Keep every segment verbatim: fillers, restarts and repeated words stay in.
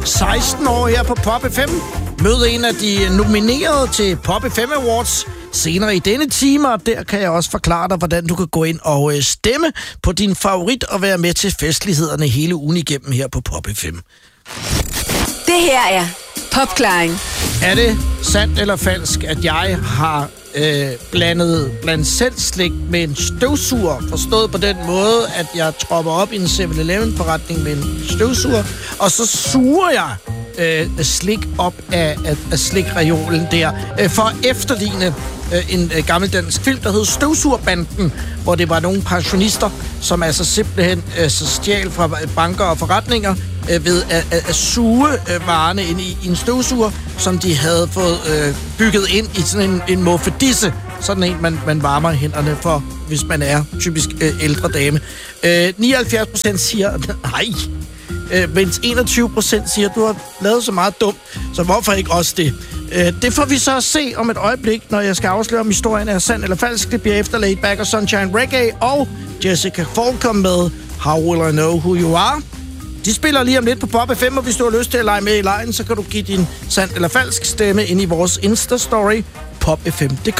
seksten år her på Pop F M. Mød en af de nominerede til Pop F M Awards senere i denne time, og der kan jeg også forklare dig, hvordan du kan gå ind og stemme på din favorit og være med til festlighederne hele ugen igennem her på Pop F M. Det her er Popklaring. Er det sandt eller falsk, at jeg har øh, blandet blandt selv slik med en støvsuger? Forstået på den måde, at jeg tropper op i en seven eleven forretning med en støvsuger, og så suger jeg øh, slik op af, af, af slikreolen der, øh, for at efterligne øh, en øh, gammeldansk film, der hed Støvsugerbanden, hvor det var nogle pensionister, som altså simpelthen øh, så stjal fra banker og forretninger øh, ved at, at, at suge øh, varerne ind i, i en støvsuger, som de havde fået øh, bygget ind i sådan en, en muffedisse. Sådan en, man, man varmer hænderne for, hvis man er typisk øh, ældre dame. Øh, nioghalvfjerds procent siger nej, øh, mens enogtyve procent siger, du har lavet så meget dumt, så hvorfor ikke også det? Øh, det får vi så at se om et øjeblik, når jeg skal afsløre, om historien er sand eller falsk. Det bliver efter Laid Back og Sunshine Reggae, og Jessica Falcon med How Will I Know Who You Are. De spiller lige om lidt på Pop F M, og hvis du har lyst til at lege med i lejen, så kan du give din sand eller falsk stemme ind i vores Insta-story, pop f m punktum d k.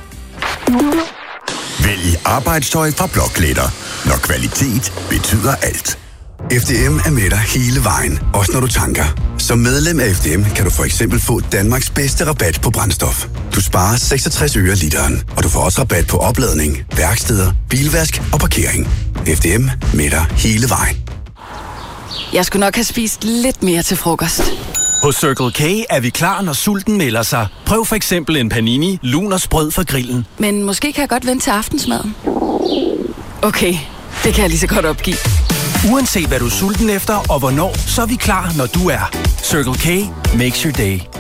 Vælg arbejdstøj fra Blokletter, når kvalitet betyder alt. F D M er med dig hele vejen, også når du tanker. Som medlem af F D M kan du for eksempel få Danmarks bedste rabat på brændstof. Du sparer seksogtres øre literen, og du får også rabat på opladning, værksteder, bilvask og parkering. F D M med dig hele vejen. Jeg skulle nok have spist lidt mere til frokost. Hos Circle K er vi klar, når sulten melder sig. Prøv for eksempel en panini, lun og sprød fra grillen. Men måske kan jeg godt vente til aftensmaden. Okay, det kan jeg lige så godt opgive. Uanset hvad du er sulten efter og hvornår, så er vi klar, når du er. Circle K makes your day.